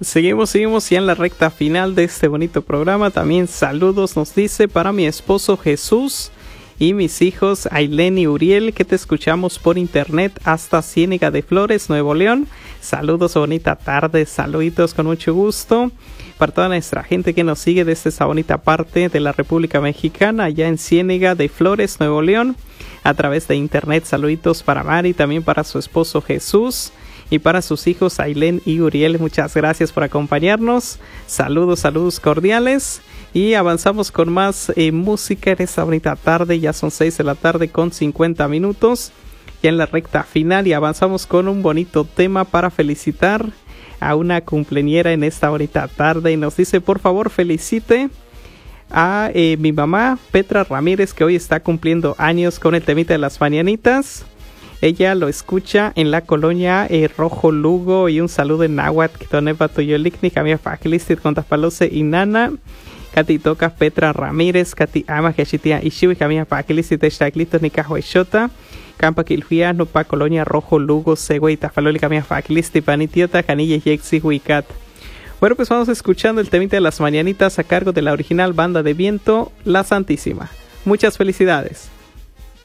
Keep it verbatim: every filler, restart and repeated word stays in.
Seguimos, seguimos ya en la recta final de este bonito programa. También saludos nos dice para mi esposo Jesús y mis hijos Ailén y Uriel, que te escuchamos por internet hasta Ciénega de Flores, Nuevo León. Saludos, bonita tarde, saluditos con mucho gusto para toda nuestra gente que nos sigue desde esa bonita parte de la República Mexicana, allá en Ciénega de Flores, Nuevo León, a través de internet. Saluditos para Mari, también para su esposo Jesús y para sus hijos Ailén y Uriel. Muchas gracias por acompañarnos. Saludos, saludos cordiales. Y avanzamos con más eh, música en esta bonita tarde. Ya son seis de la tarde con cincuenta minutos. Ya en la recta final, y avanzamos con un bonito tema para felicitar a una cumpleañera en esta bonita tarde. Y nos dice, por favor, felicite a eh, mi mamá Petra Ramírez, que hoy está cumpliendo años, con el temita de las mañanitas. Ella lo escucha en la colonia eh, Rojo Lugo. Y un saludo en náhuatl que tonepa tuyolikni kamia fakilistit contapalose y nana Kati toca Petra Ramírez, Kati ama Geshitia Ishiwi kamia fakilistit eshtaklitos ni cajuechota Campa Kilfia, no pa Colonia Rojo Lugo, Següey, Tafaloli, Camia Faklisti, Panitiota, Canilla, Yexi, Huicat. Bueno, pues vamos escuchando el temita de las mañanitas a cargo de la original banda de viento La Santísima. Muchas felicidades.